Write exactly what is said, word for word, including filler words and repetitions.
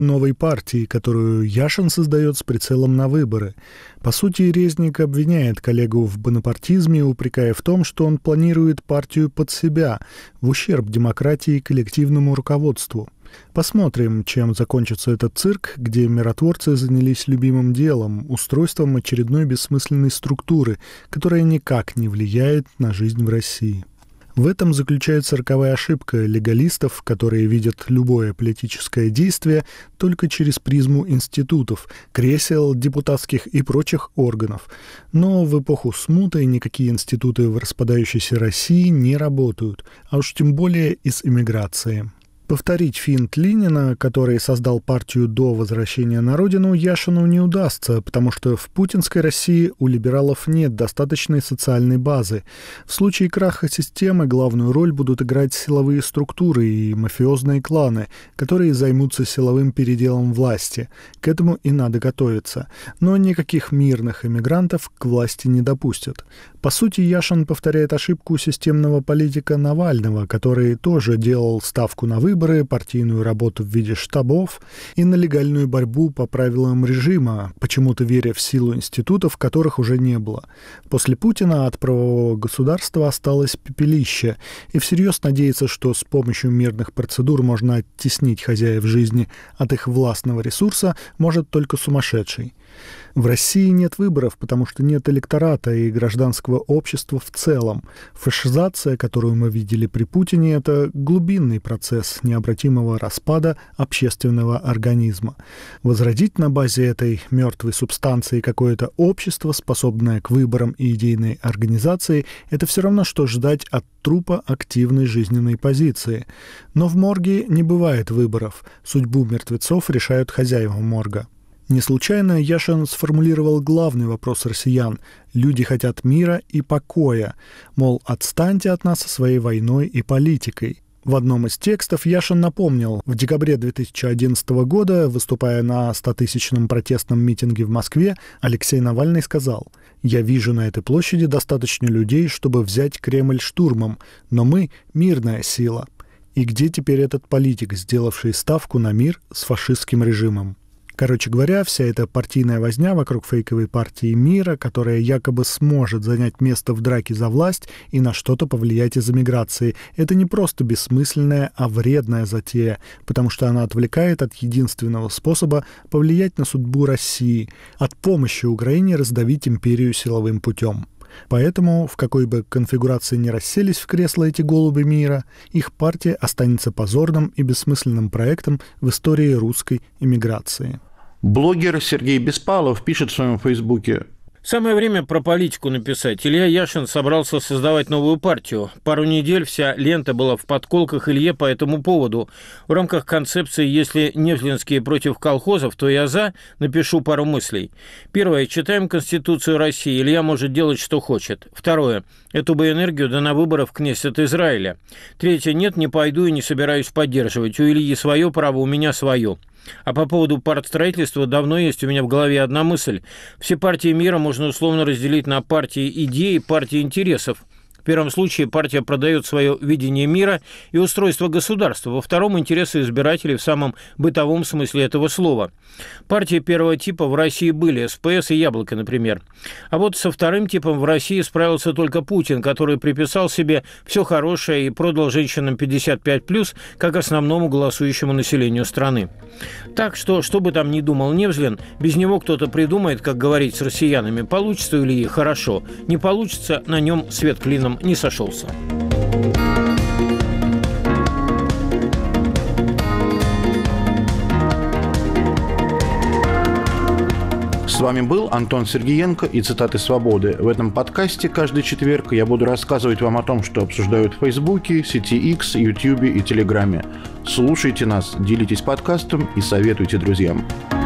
новой партии, которую Яшин создает с прицелом на выборы. По сути, Резник обвиняет коллегу в бонапартизме, упрекая в том, что он планирует партию под себя, в ущерб демократии и коллективному руководству. Посмотрим, чем закончится этот цирк, где миротворцы занялись любимым делом – устройством очередной бессмысленной структуры, которая никак не влияет на жизнь в России. В этом заключается роковая ошибка легалистов, которые видят любое политическое действие только через призму институтов, кресел, депутатских и прочих органов. Но в эпоху смуты никакие институты в распадающейся России не работают, а уж тем более из эмиграции. Повторить финт Ленина, который создал партию до возвращения на родину, Яшину не удастся, потому что в путинской России у либералов нет достаточной социальной базы. В случае краха системы главную роль будут играть силовые структуры и мафиозные кланы, которые займутся силовым переделом власти. К этому и надо готовиться. Но никаких мирных эмигрантов к власти не допустят. По сути, Яшин повторяет ошибку системного политика Навального, который тоже делал ставку на выборы, партийную работу в виде штабов и на легальную борьбу по правилам режима, почему-то веря в силу институтов, которых уже не было. После Путина от правового государства осталось пепелище, и всерьез надеяться, что с помощью мирных процедур можно оттеснить хозяев жизни от их властного ресурса, может только сумасшедший. В России нет выборов, потому что нет электората и гражданского общества в целом. Фашизация, которую мы видели при Путине, это глубинный процесс необратимого распада общественного организма. Возродить на базе этой мертвой субстанции какое-то общество, способное к выборам и идейной организации, это все равно, что ждать от трупа активной жизненной позиции. Но в морге не бывает выборов. Судьбу мертвецов решают хозяева морга. Не случайно Яшин сформулировал главный вопрос россиян. Люди хотят мира и покоя. Мол, отстаньте от нас со своей войной и политикой. В одном из текстов Яшин напомнил, в декабре две тысячи одиннадцатого года, выступая на стотысячном протестном митинге в Москве, Алексей Навальный сказал: «Я вижу на этой площади достаточно людей, чтобы взять Кремль штурмом, но мы – мирная сила». И где теперь этот политик, сделавший ставку на мир с фашистским режимом? Короче говоря, вся эта партийная возня вокруг фейковой партии мира, которая якобы сможет занять место в драке за власть и на что-то повлиять из эмиграции, это не просто бессмысленная, а вредная затея, потому что она отвлекает от единственного способа повлиять на судьбу России, от помощи Украине раздавить империю силовым путем. Поэтому, в какой бы конфигурации ни расселись в кресла эти голуби мира, их партия останется позорным и бессмысленным проектом в истории русской эмиграции. Блогер Сергей Беспалов пишет в своем фейсбуке: Самое время про политику написать. Илья Яшин собрался создавать новую партию. Пару недель вся лента была в подколках Илье по этому поводу. В рамках концепции «Если невзлинские против колхозов, то я за» напишу пару мыслей. Первое. Читаем Конституцию России. Илья может делать, что хочет. Второе. Эту бы энергию да на выборах в Кнессет Израиля. Третье. Нет, не пойду и не собираюсь поддерживать. У Ильи свое право, у меня свое. А по поводу партстроительства давно есть у меня в голове одна мысль. Все партии мира можно условно разделить на партии идей и партии интересов. В первом случае партия продает свое видение мира и устройство государства, во втором – интересы избирателей в самом бытовом смысле этого слова. Партии первого типа в России были, СПС и Яблоко, например. А вот со вторым типом в России справился только Путин, который приписал себе все хорошее и продал женщинам пятьдесят пять плюс как основному голосующему населению страны. Так что, что бы там ни думал Невзлин, без него кто-то придумает, как говорить с россиянами. Получится у Ильи – хорошо, не получится – на нем свет клином не сошелся. С вами был Антон Сергеенко и «Цитаты свободы». В этом подкасте каждый четверг я буду рассказывать вам о том, что обсуждают в Фейсбуке, сети X, Ютьюбе и Телеграме. Слушайте нас, делитесь подкастом и советуйте друзьям.